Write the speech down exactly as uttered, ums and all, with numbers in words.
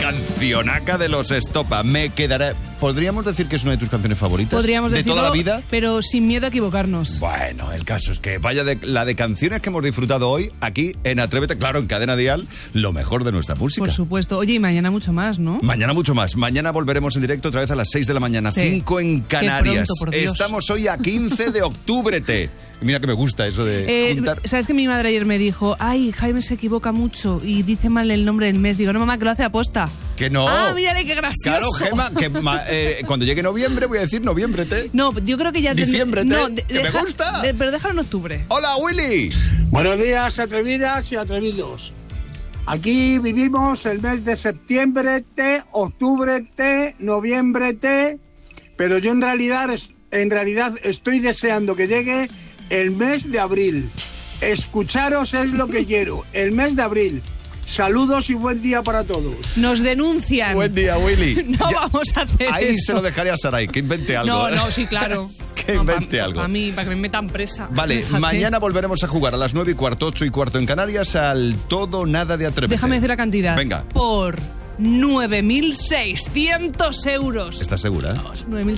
cancionaca de los Estopa. Me quedará... ¿Podríamos decir que es una de tus canciones favoritas? Podríamos ¿De decirlo, toda la vida? Pero sin miedo a equivocarnos. Bueno, el caso es que vaya de, la de canciones que hemos disfrutado hoy aquí en Atrévete, claro, en Cadena Dial, lo mejor de nuestra música. Por supuesto. Oye, y mañana mucho más, ¿no? Mañana mucho más. Mañana volveremos en directo otra vez a las seis de la mañana, Sí. cinco en Canarias. Qué pronto, por Dios. Estamos hoy a quince de octubre. Mira que me gusta eso de Eh, juntar. ¿Sabes que mi madre ayer me dijo, ay, Jaime se equivoca mucho y dice mal el nombre del mes? Digo, no, mamá, que lo hace aposta. Que no. Ah, mírale qué gracioso. Claro, Gema, que ma- eh, cuando llegue noviembre voy a decir noviembre, te. No, yo creo que ya... ten- Diciembre, te, no, que deja- me gusta. de- pero déjalo en octubre. Hola, Willy. Buenos días, atrevidas y atrevidos. Aquí vivimos el mes de septiembre, T, octubre, T, noviembre, T, pero yo en realidad, es- en realidad estoy deseando que llegue el mes de abril. Escucharos es lo que quiero, el mes de abril. Saludos y buen día para todos. Nos denuncian. Buen día, Willy. No Ya- vamos a hacer Ahí eso. se lo dejaré a Saray, que invente algo. No, no, sí, claro. Que No, invente pa- algo. Para mí, para que me metan presa. Vale, Fíjate. mañana volveremos a jugar a las nueve y cuarto, ocho y cuarto en Canarias al todo nada de Atrévete. Déjame decir la cantidad. Venga. Por nueve mil seiscientos euros. ¿Estás segura? nueve mil